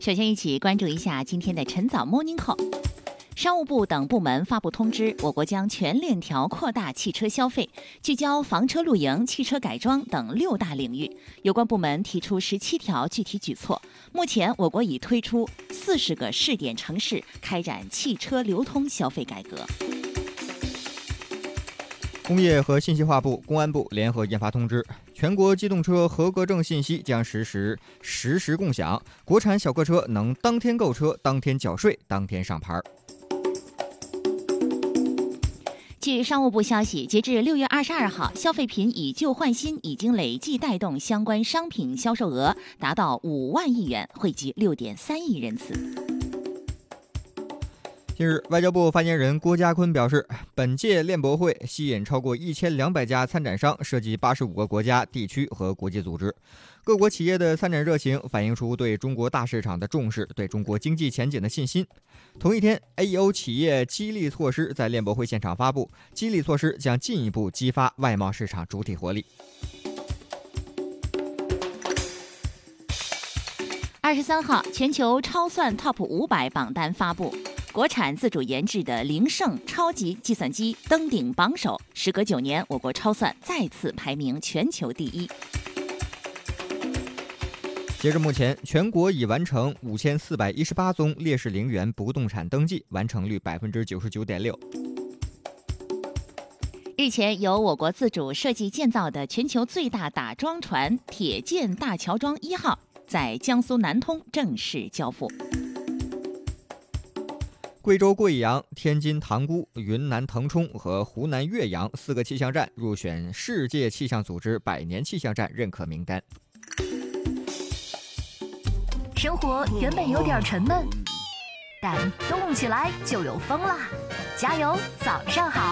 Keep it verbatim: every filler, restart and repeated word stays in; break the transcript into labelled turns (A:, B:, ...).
A: 首先一起关注一下今天的晨早 Morning Call。商务部等部门发布通知，我国将全链条扩大汽车消费，聚焦房车露营、汽车改装等六大领域。有关部门提出十七条具体举措。目前，我国已推出四十个试点城市，开展汽车流通消费改革。
B: 工业和信息化部、公安部联合印发通知，全国机动车合格证信息将实施实时共享，国产小客车能当天购车、当天缴税、当天上牌。
A: 据商务部消息，截至六月二十二号，消费品以旧换新已经累计带动相关商品销售额达到五万亿元，惠及六点三亿人次。
B: 近日，外交部发言人郭家坤表示，本届链博会吸引超过一千两百家参展商，涉及八十五个国家、地区和国际组织。各国企业的参展热情反映出对中国大市场的重视，对中国经济前景的信心。同一天 ，A E O 企业激励措施在链博会现场发布，激励措施将进一步激发外贸市场主体活力。
A: 二十三号，全球超算 Top 五百榜单发布，国产自主研制的灵盛超级计算机登顶榜首。时隔九年，我国超算再次排名全球第一。
B: 截至目前，全国已完成五千四百一十八宗烈士陵园不动产登记，完成率百分之九十九点六。
A: 日前，由我国自主设计建造的全球最大打桩船铁建大桥桩一号，在江苏南通正式交付。
B: 贵州贵阳、天津塘沽、云南腾冲和湖南岳阳四个气象站入选世界气象组织百年气象站认可名单。
C: 生活原本有点沉闷，但动起来就有风啦！加油，早上好！